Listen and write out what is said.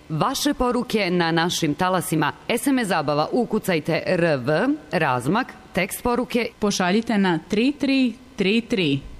Vaše poruke na našim talasima. SMS zabava ukucajte RV, razmak, tekst poruke. Pošaljite na 3333.